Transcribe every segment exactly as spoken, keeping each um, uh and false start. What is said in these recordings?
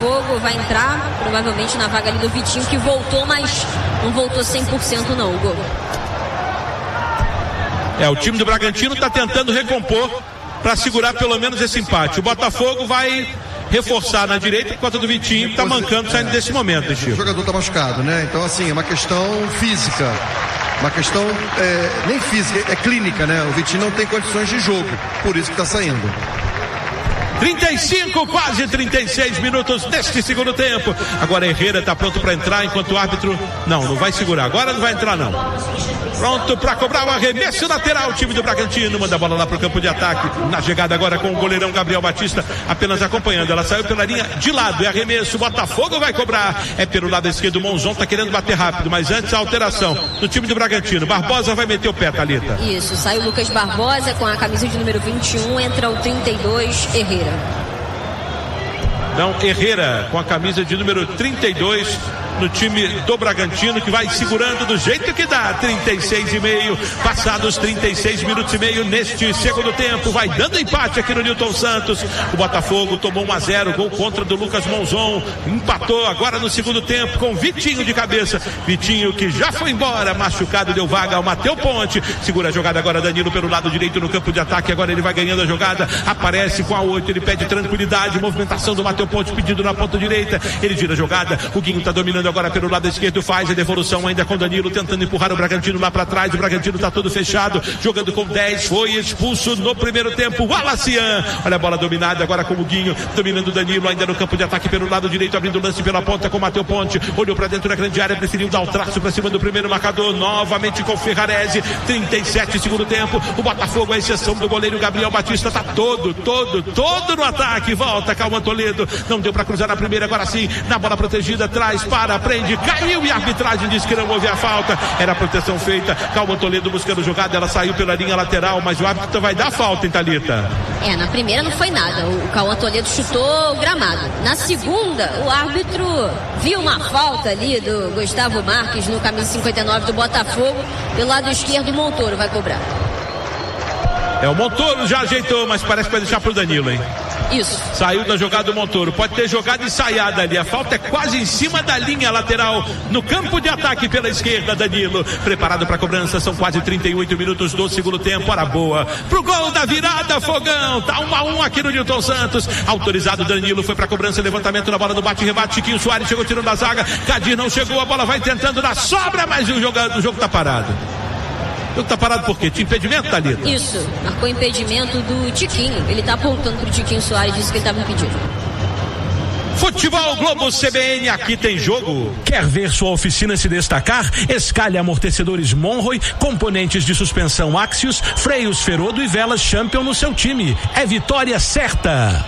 Fogo vai entrar provavelmente na vaga ali do Vitinho, que voltou, mas não voltou cem por cento não, o gol. É, o time do Bragantino está tentando recompor para segurar pelo menos esse empate. O Botafogo vai reforçar na direita por conta do Vitinho, que está mancando saindo desse momento, Chico. O jogador está machucado, né? Então, assim, é uma questão física. Uma questão, é, nem física, é clínica, né? O Vitinho não tem condições de jogo, por isso que está saindo. trinta e cinco, quase trinta e seis minutos neste segundo tempo. Agora Herrera está pronto para entrar, enquanto o árbitro não, não vai segurar. Agora não vai entrar não. Pronto para cobrar o arremesso lateral. O time do Bragantino manda a bola lá para o campo de ataque. Na chegada agora com o goleirão Gabriel Batista apenas acompanhando. Ela saiu pela linha de lado. É arremesso. O Botafogo vai cobrar. É pelo lado esquerdo. O Monzon está querendo bater rápido, mas antes a alteração do time do Bragantino. Barbosa vai meter o pé, Thalita. Isso, sai o Lucas Barbosa com a camisa de número vinte e um. Entra o trinta e dois, Herrera. Não, Herrera com a camisa de número trinta e dois no time do Bragantino, que vai segurando do jeito que dá. Trinta e seis e meio, passados trinta e seis minutos e meio neste segundo tempo, vai dando empate aqui no Newton Santos. O Botafogo tomou um a zero, gol contra do Lucas Monzon, empatou agora no segundo tempo com Vitinho de cabeça. Vitinho que já foi embora, machucado, deu vaga ao Matheus Ponte, segura a jogada agora Danilo pelo lado direito no campo de ataque. Agora ele vai ganhando a jogada, aparece com a oito, ele pede tranquilidade, movimentação do Matheus Ponte pedido na ponta direita, ele gira a jogada, o Guinho tá dominando agora pelo lado esquerdo, faz a devolução ainda com Danilo, tentando empurrar o Bragantino lá para trás. O Bragantino tá todo fechado, jogando com dez, foi expulso no primeiro tempo o Alacian. Olha a bola dominada agora com o Guinho, dominando o Danilo ainda no campo de ataque pelo lado direito, abrindo o lance pela ponta com o Matheus Ponte, olhou para dentro da grande área, preferiu dar o traço para cima do primeiro marcador, novamente com Ferrarese. Trinta e sete segundo tempo, o Botafogo, a exceção do goleiro Gabriel Batista, tá todo, todo, todo no ataque. Volta Calma Toledo, não deu para cruzar na primeira, agora sim, na bola protegida, traz, para, prende, caiu e a arbitragem diz que não houve a falta. Era a proteção feita. Calma Toledo buscando jogada, ela saiu pela linha lateral, mas o árbitro vai dar falta, hein, Thalita? É, na primeira não foi nada, o Calma Toledo chutou o gramado. Na segunda, o árbitro viu uma falta ali do Gustavo Marques no camisa cinquenta e nove do Botafogo, pelo lado esquerdo o Montoro vai cobrar. É, o Montoro já ajeitou, mas parece que vai deixar pro Danilo, hein? Isso. Saiu da jogada do Montoro, pode ter jogada ensaiada ali, a falta é quase em cima da linha lateral, no campo de ataque pela esquerda. Danilo, preparado para a cobrança, são quase trinta e oito minutos do segundo tempo, hora boa pro gol da virada, Fogão, tá um a um aqui no Newton Santos, autorizado Danilo, foi pra cobrança, levantamento na bola do bate-rebate, Chiquinho Soares chegou tirando da zaga, Kadir não chegou, a bola vai tentando na sobra, mas o jogo, o jogo tá parado. O jogo tá parado por quê? Tinha impedimento, Thalita? Isso, marcou impedimento do Tiquinho. Ele tá apontando pro Tiquinho Soares, disse que ele tava impedido. Futebol Globo C B N, aqui tem jogo. Quer ver sua oficina se destacar? Escalhe amortecedores Monroy, componentes de suspensão Axios, freios Ferodo e velas Champion no seu time. É vitória certa.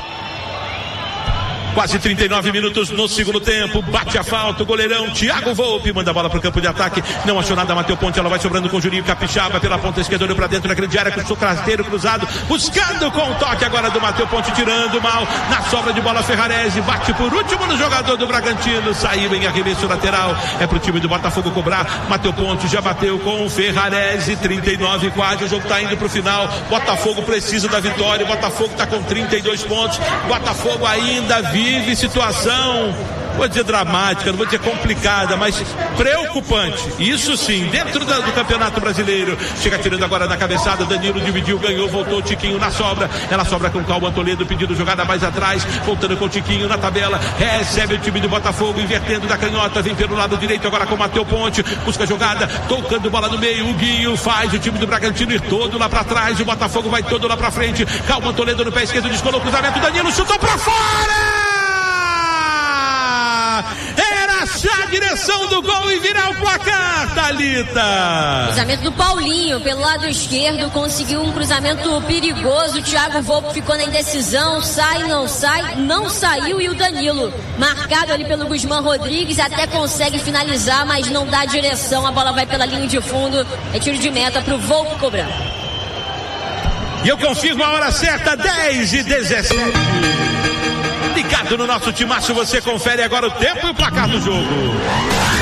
Quase trinta e nove minutos no segundo tempo, bate a falta, o goleirão Thiago Volpe manda a bola pro campo de ataque, não achou nada, Matheus Ponte, ela vai sobrando com o Juninho Capixaba pela ponta esquerda, olhou pra dentro da grande área com o seu traseiro cruzado, buscando com o toque agora do Matheus Ponte, tirando mal, na sobra de bola Ferrarese, bate por último no jogador do Bragantino, saiu em arremesso lateral, é pro time do Botafogo cobrar. Matheus Ponte já bateu com o Ferrarese, trinta e nove quase, o jogo tá indo pro final, Botafogo precisa da vitória, o Botafogo tá com trinta e dois pontos, Botafogo ainda vive vive situação, vou dizer dramática, não vou dizer complicada, mas preocupante, isso sim, dentro da, do Campeonato Brasileiro. Chega tirando agora na cabeçada, Danilo dividiu, ganhou, voltou o Tiquinho na sobra, ela sobra com Calma Toledo, pedindo jogada mais atrás, voltando com o Tiquinho na tabela, recebe o time do Botafogo, invertendo da canhota, vem pelo lado direito agora com o Matheus Ponte, busca a jogada, tocando bola no meio, o Guinho faz o time do Bragantino ir todo lá pra trás, o Botafogo vai todo lá pra frente, Calma Toledo no pé esquerdo, descolou o cruzamento, Danilo chutou pra fora! Era já a direção do gol e virar o placar, Thalita. Cruzamento do Paulinho pelo lado esquerdo, conseguiu um cruzamento perigoso, o Thiago Volpe ficou na indecisão, sai, não sai, não saiu, e o Danilo, marcado ali pelo Guzmán Rodrigues, até consegue finalizar, mas não dá direção, a bola vai pela linha de fundo, é tiro de meta pro Volpe cobrar. E eu confirmo a hora certa, dez e dezessete. Ligado no nosso timaço, você confere agora o tempo e o placar do jogo.